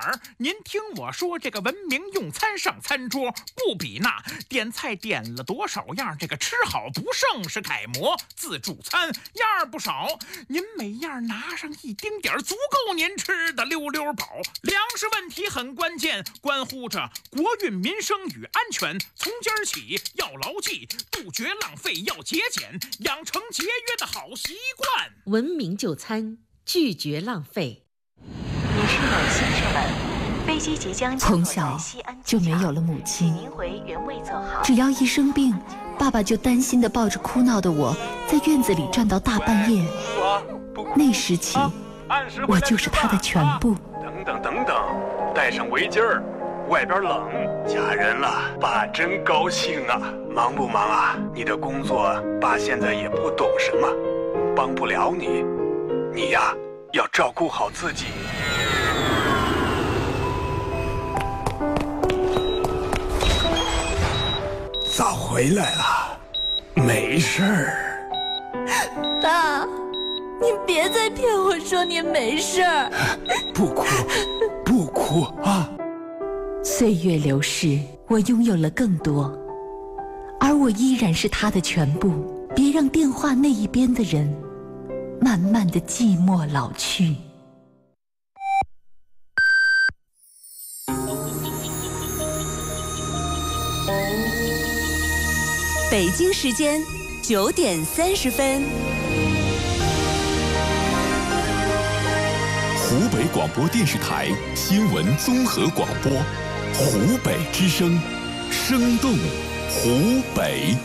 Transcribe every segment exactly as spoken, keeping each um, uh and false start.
儿。您听我说，这个文明用餐上餐桌，不比那点菜点了多少样，这个吃好不剩是楷模。自助餐样儿不少，您每样拿上一丁点儿，足够您吃的溜溜饱。粮食问题很关键，关乎着国运民生与安全。从今儿起要牢记，杜绝浪费，要节俭，养成节约的好习惯。 文明就餐，拒绝浪费。 女士们、先生们，飞机即将从小就没有了母亲， 您回原位坐好。 只要一生病，爸爸就担心地抱着哭闹的我，在院子里转到大半夜。那时起，我就是他的全部。 等等等等，戴上围巾儿，外边冷。嫁人了，爸真高兴啊！忙不忙啊？你的工作，爸现在也不懂什么，帮不了你。你呀，要照顾好自己。 咋回来了？没事儿。 爸，您别再骗我说您没事儿。 不哭，不哭啊！ 岁月流逝，我拥有了更多，而我依然是他的全部。别让电话那一边的人慢慢的寂寞老去。 北京时间九点三十分， 湖北广播电视台新闻综合广播，湖北之声，生动湖北。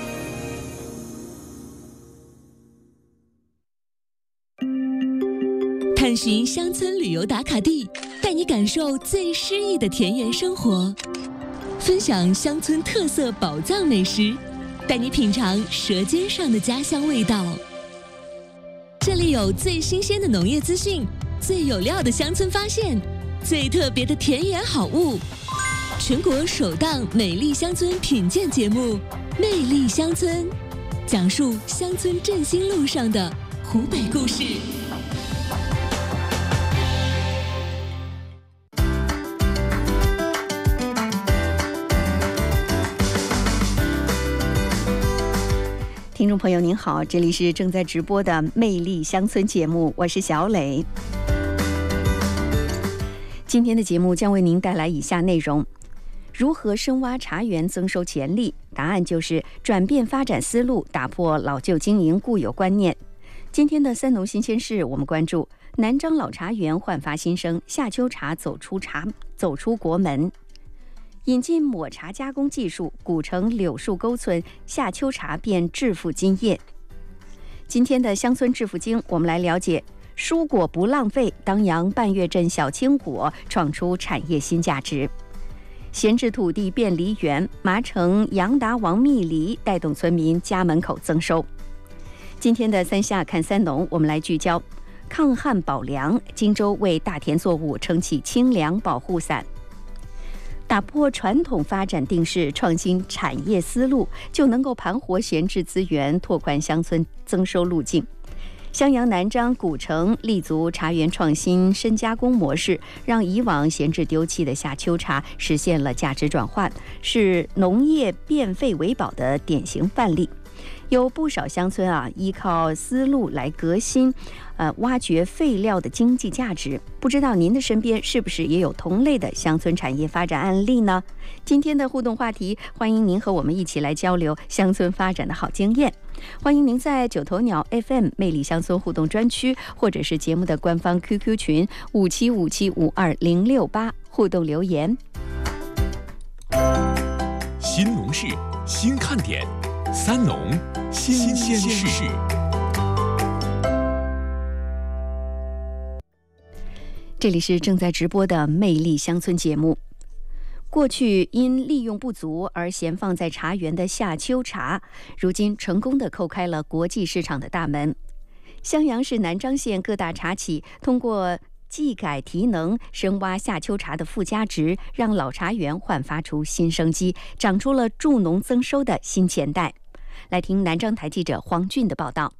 探寻乡村旅游打卡地，带你感受最诗意的田园生活，分享乡村特色宝藏美食，带你品尝舌尖上的家乡味道。这里有最新鲜的农业资讯，最有料的乡村发现，最特别的田园好物。全国首档美丽乡村品鉴节目《魅力乡村》，讲述乡村振兴路上的湖北故事。 听众朋友您好，这里是正在直播的《魅力乡村》节目，我是小磊。今天的节目将为您带来以下内容：如何深挖茶园增收潜力？答案就是转变发展思路，打破老旧经营固有观念。今天的三农新鲜事，我们关注南漳老茶园焕发新生，夏秋茶走出茶走出国门。引进抹茶加工技术，古城柳树沟村夏秋茶变致富金业。今天的乡村致富经，我们来了解蔬果不浪费，当阳半月镇小青果创出产业新价值。闲置土地变梨园，麻城杨达王蜜梨带动村民家门口增收。今天的三下看三农，我们来聚焦抗旱保粮，荆州为大田作物撑起清凉保护伞。打破传统发展定势，创新产业思路，就能够盘活闲置资源，拓宽乡村增收路径。襄阳南漳古城立足茶园创新深加工模式，让以往闲置丢弃的夏秋茶实现了价值转换，是农业变废为宝的典型范例。有不少乡村啊，依靠思路来革新，呃，挖掘废料的经济价值。不知道您的身边是不是也有同类的乡村产业发展案例呢？今天的互动话题，欢迎您和我们一起来交流乡村发展的好经验。欢迎您在九头鸟 F M 魅力乡村互动专区，或者是节目的官方 Q Q 群五七五七五二零六八互动留言。 新农事，新看点，三农新鲜事。 这里是正在直播的魅力乡村节目。过去因利用不足而闲放在茶园的夏秋茶，如今成功地叩开了国际市场的大门。襄阳市南漳县各大茶企通过技改提能，深挖夏秋茶的附加值，让老茶园焕发出新生机，长出了助农增收的新钱袋。来听南漳台记者黄俊的报道。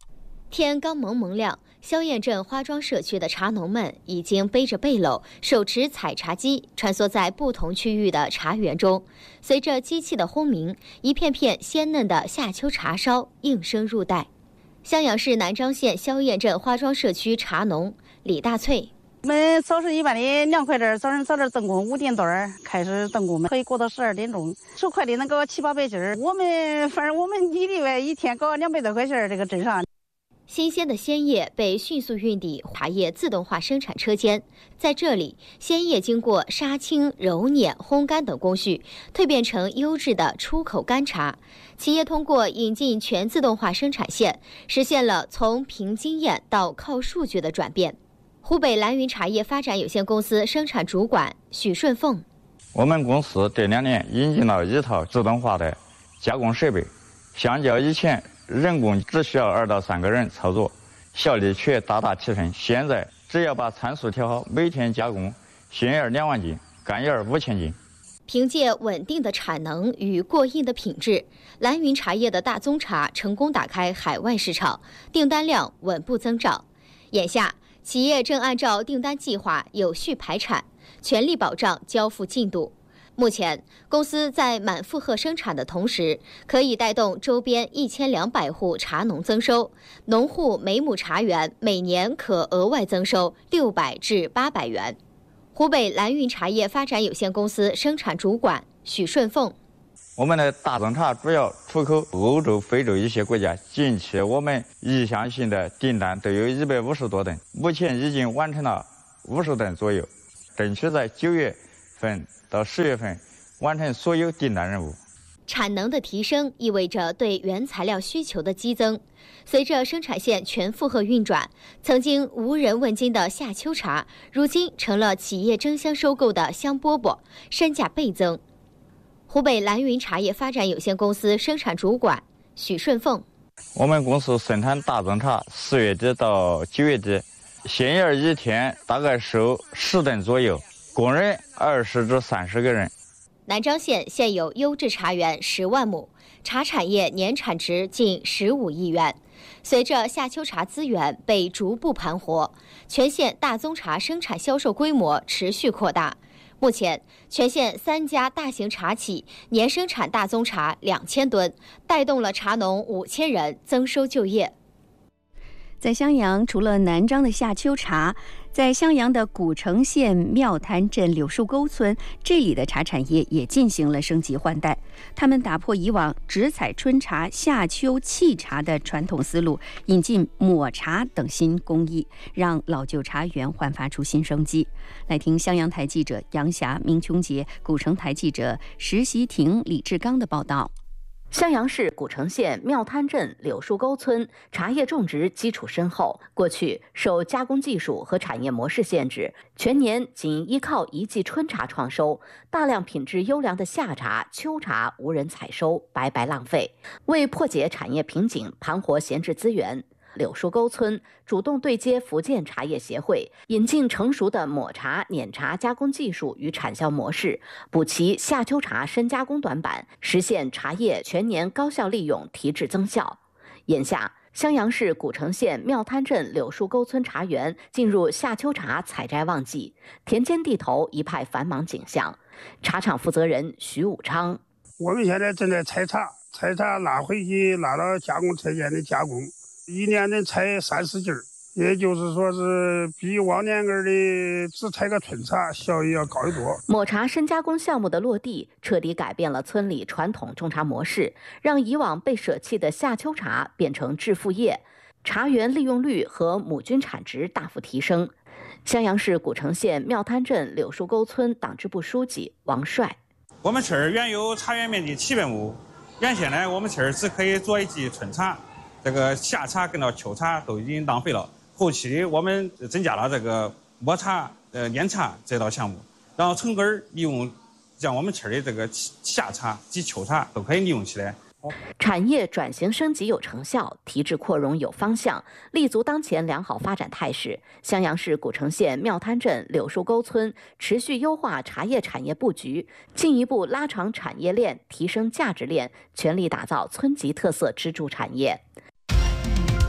天刚蒙蒙亮，萧堰镇花庄社区的茶农们已经背着背篓，手持采茶机，穿梭在不同区域的茶园中。随着机器的轰鸣，一片片鲜嫩的夏秋茶梢应声入袋。襄阳市南漳县萧堰镇花庄社区茶农李大翠。 我们早晨一般的凉快点，早上早点动工，五点多开始动工，可以过到十二点钟，手快的能搞七八百斤儿。我们反正我们一例外一天搞两百多块钱，这个镇上。 新鲜的鲜叶被迅速运抵茶叶自动化生产车间，在这里，鲜叶经过杀青、揉捻、烘干等工序，蜕变成优质的出口干茶。企业通过引进全自动化生产线，实现了从凭经验到靠数据的转变。湖北蓝云茶叶发展有限公司生产主管许顺凤： 我们公司这两年引进了一套自动化的加工设备，相较以前人工只需要二到三个人操作，效率却大大提升。现在只要把参数调好，每天加工鲜叶两万斤，干叶五千斤。 凭借稳定的产能与过硬的品质，蓝云茶叶的大宗茶成功打开海外市场，订单量稳步增长。眼下，企业正按照订单计划有序排产，全力保障交付进度。目前，公司在满负荷生产的同时，可以带动周边一千两百户茶农增收，农户每亩茶园每年可额外增收六百至八百元。湖北蓝云茶叶发展有限公司生产主管许顺凤： 我们的大宗茶主要出口欧洲、非洲一些国家，近期我们意向性的订单都有一百五十多吨，目前已经完成了五十吨左右，争取在九月份到十月份完成所有订单任务。 产能的提升意味着对原材料需求的激增。随着生产线全负荷运转，曾经无人问津的夏秋茶，如今成了企业争相收购的香饽饽，身价倍增。湖北蓝云茶叶发展有限公司生产主管许顺凤： 我们公司生产大宗茶，四月底到九月底，鲜叶一天大概收十吨左右，工人二十至三十个人。 南漳县现有优质茶园十万亩，茶产业年产值近十五亿元。随着夏秋茶资源被逐步盘活，全县大宗茶生产销售规模持续扩大。目前，全县三家大型茶企年生产大宗茶两千吨，带动了茶农五千人增收就业。 在襄阳，除了南漳的夏秋茶，在襄阳的古城县庙滩镇柳树沟村，这里的茶产业也进行了升级换代。他们打破以往只采春茶、夏秋沏茶的传统思路，引进抹茶等新工艺，让老旧茶园焕发出新生机。来听襄阳台记者杨霞、明琼杰，古城台记者石习婷、李志刚的报道。 襄阳市古城县庙滩镇柳树沟村茶叶种植基础深厚，过去受加工技术和产业模式限制，全年仅依靠一季春茶创收，大量品质优良的夏茶、秋茶无人采收，白白浪费。为破解产业瓶颈，盘活闲置资源，柳树沟村主动对接福建茶叶协会，引进成熟的抹茶、碾茶加工技术与产销模式，补齐夏秋茶深加工短板，实现茶叶全年高效利用、提质增效。眼下，襄阳市古城县庙滩镇柳树沟村茶园进入夏秋茶采摘旺季，田间地头一派繁忙景象。茶厂负责人徐武昌： 我们现在正在采茶，采茶拿回去，拿到加工车间的加工。一年能采三十斤儿，也就是说是比往年个的只采个春茶效益要高得多。 抹茶深加工项目的落地，彻底改变了村里传统种茶模式，让以往被舍弃的夏秋茶变成致富业，茶园利用率和亩均产值大幅提升。襄阳市古城县庙滩镇柳树沟村党支部书记王帅： 我们村儿原有茶园面积七百亩，原先呢我们村儿只可以做一季春茶。这个夏茶跟到秋茶都已经浪费了，后期我们增加了这个抹茶、呃碾茶这道项目，然后从根利用，将我们村的这个夏茶及秋茶都可以利用起来。 产业转型升级有成效，提质扩容有方向，立足当前良好发展态势。襄阳市古城县庙滩镇柳树沟村持续优化茶叶产业布局，进一步拉长产业链，提升价值链，全力打造村级特色支柱产业。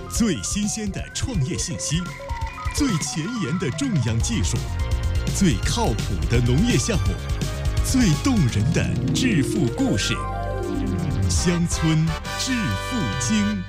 最新鲜的创业信息，最前沿的种养技术，最靠谱的农业项目，最动人的致富故事。乡村致富经。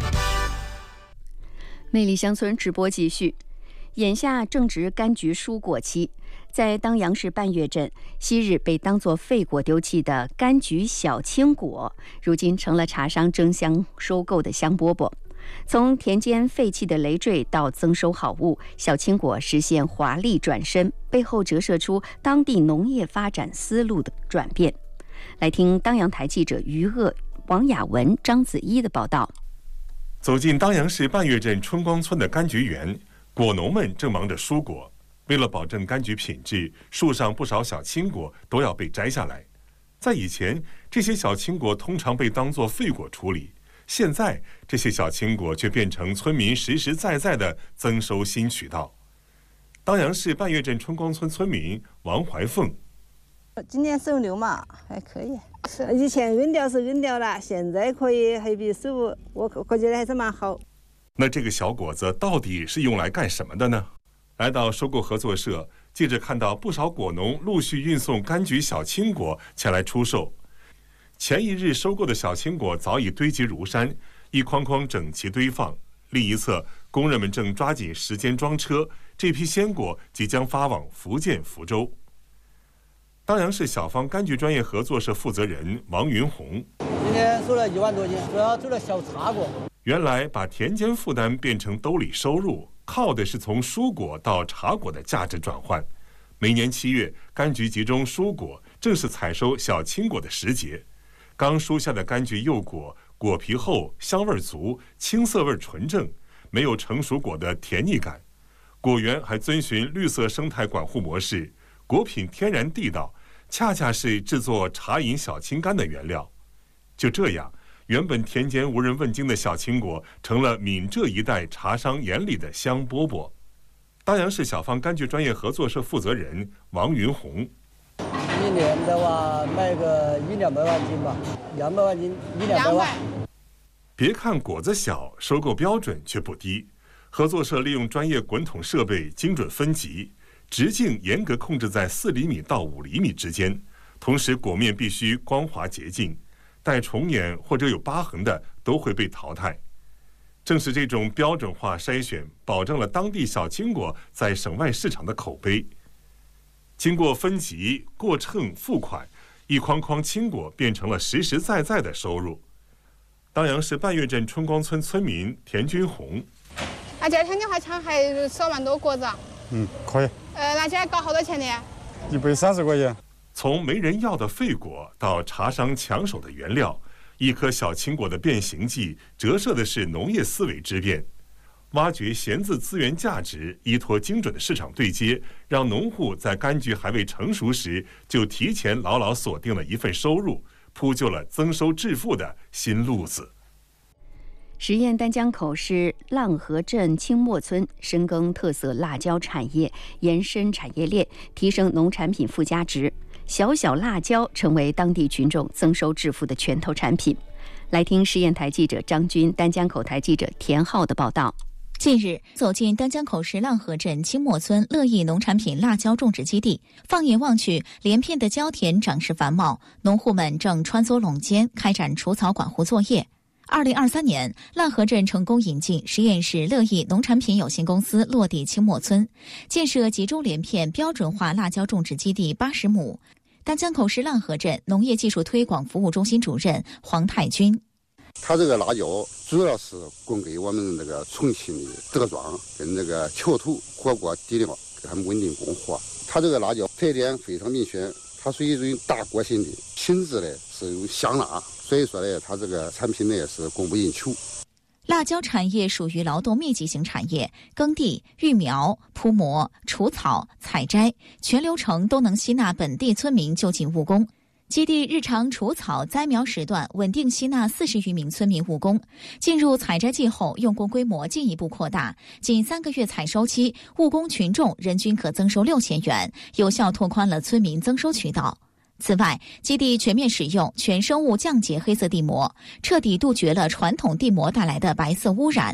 魅力乡村直播继续。眼下正值柑橘蔬果期，在当阳市半月镇，昔日被当作废果丢弃的柑橘小青果，如今成了茶商争相收购的香饽饽。从田间废弃的累赘到增收好物，小青果实现华丽转身，背后折射出当地农业发展思路的转变。来听当阳台记者于鄂、王雅文、张子一的报道。 走进当阳市半月镇春光村的柑橘园，果农们正忙着疏果。为了保证柑橘品质，树上不少小青果都要被摘下来。在以前，这些小青果通常被当作废果处理，现在这些小青果却变成村民实实在在的增收新渠道。当阳市半月镇春光村村民王怀凤： 今年收留嘛，还可以。以前扔掉是扔掉了，现在可以还比收，我我觉得还是蛮好。 那这个小果子到底是用来干什么的呢？来到收购合作社，记者看到不少果农陆续运送柑橘小青果前来出售。前一日收购的小青果早已堆积如山，一筐筐整齐堆放。另一侧，工人们正抓紧时间装车，这批鲜果即将发往福建福州。当阳市小方柑橘专业合作社负责人王云红： 今天收了一万多斤，主要收了小茶果。 原来把田间负担变成兜里收入，靠的是从蔬果到茶果的价值转换。每年七月，柑橘集中蔬果，正是采收小青果的时节。刚熟下的柑橘幼果，果皮厚，香味足，青涩味纯正，没有成熟果的甜腻感。果园还遵循绿色生态管护模式，果品天然地道，恰恰是制作茶饮小青柑的原料。就这样，原本田间无人问津的小青果，成了闽浙一带茶商眼里的香饽饽。当阳市小方柑橘专业合作社负责人王云红： 一年的话卖个一两百万斤吧，两百万斤，一两百万。 别看果子小，收购标准却不低。合作社利用专业滚筒设备精准分级，直径严格控制在四厘米到五厘米之间，同时果面必须光滑洁净，带虫眼或者有疤痕的都会被淘汰。正是这种标准化筛选，保证了当地小青果在省外市场的口碑。经过分级、过秤、付款，一筐筐青果变成了实实在在的收入。当阳市半月镇春光村村民田军红： 那这天的话，抢还少蛮多果子。 嗯，可以。 呃，那现在搞好多钱的？ 一百三十块钱。 从没人要的废果到茶商抢手的原料，一颗小青果的变形记，折射的是农业思维之变。挖掘闲置资源价值，依托精准的市场对接，让农户在柑橘还未成熟时，就提前牢牢锁定了一份收入，铺就了增收致富的新路子。 实验丹江口市浪河镇清末村深耕特色辣椒产业，延伸产业链，提升农产品附加值。小小辣椒成为当地群众增收致富的拳头产品。来听实验台记者张军、丹江口台记者田浩的报道。 近日，走进丹江口市浪河镇清末村乐意农产品辣椒种植基地，放眼望去，连片的椒田长势繁茂，农户们正穿梭垄间，开展除草管护作业。二零二三年，浪河镇成功引进实验室乐意农产品有限公司落地清末村，建设集中连片标准化辣椒种植基地八十亩。丹江口市浪河镇农业技术推广服务中心主任黄太军： 它这个辣椒主要是供给我们这个重庆的德庄跟这个樵土火锅底料给他们稳定供货。它这个辣椒特点非常明显，它属于一种大果型的，品质呢是有香辣，所以说呢，它这个产品呢也是供不应求。 辣椒产业属于劳动密集型产业，耕地、育苗、铺磨、除草、采摘，全流程都能吸纳本地村民就近务工。基地日常除草、栽苗时段稳定吸纳四十余名村民务工。进入采摘季后，用工规模进一步扩大，仅三个月采收期，务工群众人均可增收六千元，有效拓宽了村民增收渠道。此外，基地全面使用全生物降解黑色地膜，彻底杜绝了传统地膜带来的白色污染。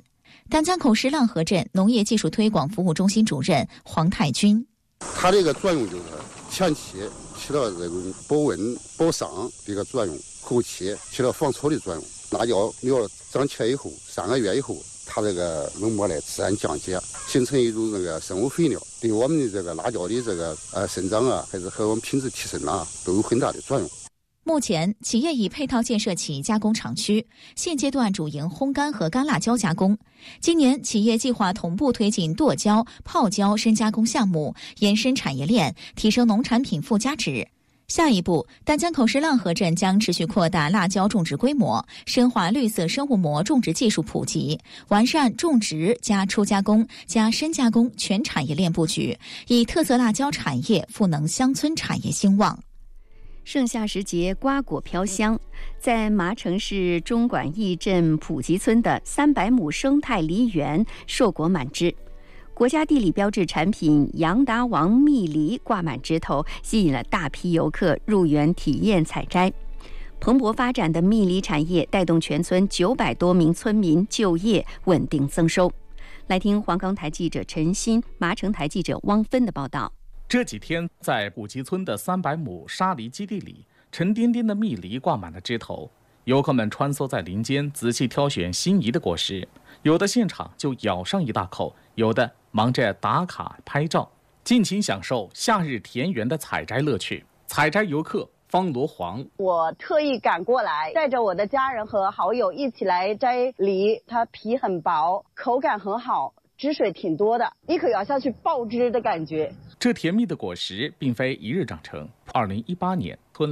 丹江口市浪河镇农业技术推广服务中心主任黄太军， 它这个作用就是前期起到这种保温保伤的一个作用，后期起到防臭的作用。辣椒苗长起来以后，三个月以后，它这个冷漠来自然降解，形成一种这个生物肥料，对我们的这个辣椒的这个呃生长啊，还是和我们品质提升啊，都有很大的作用。 目前，企业已配套建设起加工厂区，现阶段主营烘干和干辣椒加工。今年，企业计划同步推进剁椒、泡椒深加工项目，延伸产业链，提升农产品附加值。下一步，丹江口市浪河镇将持续扩大辣椒种植规模，深化绿色生物膜种植技术普及，完善种植加初加工加深加工全产业链布局，以特色辣椒产业赋能乡村产业兴旺。 盛夏时节，瓜果飘香，在麻城市中管驿镇普吉村的三百亩生态梨园，硕果满枝。国家地理标志产品杨达王蜜梨挂满枝头，吸引了大批游客入园体验采摘。蓬勃发展的蜜梨产业带动全村九百多名村民就业，稳定增收。来听黄冈台记者陈鑫、麻城台记者汪芬的报道。 这几天，在普吉村的三百亩沙梨基地里，沉甸甸的蜜梨挂满了枝头，游客们穿梭在林间，仔细挑选心仪的果实，有的现场就咬上一大口，有的忙着打卡拍照，尽情享受夏日田园的采摘乐趣。采摘游客方罗黄， 我特意赶过来，带着我的家人和好友一起来摘梨。它皮很薄，口感很好，汁水挺多的，一口咬下去爆汁的感觉。 这甜蜜的果实并非一日长成。二零一八年，村